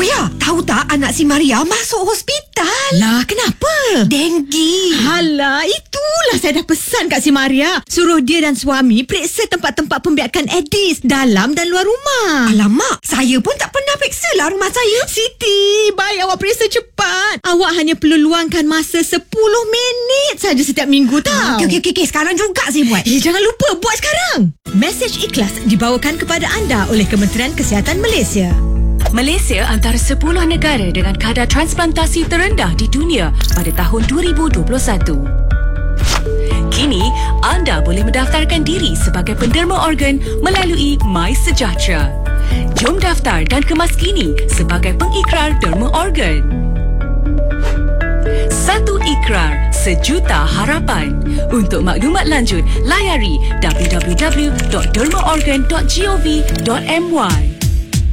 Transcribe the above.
Joya, tahu tak anak si Maria masuk hospital? Lah, kenapa? Denggi. Alah, itulah saya dah pesan kat si Maria. Suruh dia dan suami periksa tempat-tempat pembiakan Aedes dalam dan luar rumah. Alamak, saya pun tak pernah periksa lah rumah saya. Siti, baik awak periksa cepat. Awak hanya perlu luangkan masa 10 minit saja setiap minggu tau. Okey. Sekarang juga saya buat. Jangan lupa buat sekarang. Mesej ikhlas dibawakan kepada anda oleh Kementerian Kesihatan Malaysia. Malaysia antara 10 negara dengan kadar transplantasi terendah di dunia pada tahun 2021. Kini, anda boleh mendaftarkan diri sebagai penderma organ melalui MySejahtera. Jom daftar dan kemaskini sebagai pengikrar derma organ. Satu ikrar, sejuta harapan. Untuk maklumat lanjut, layari www.dermaorgan.gov.my.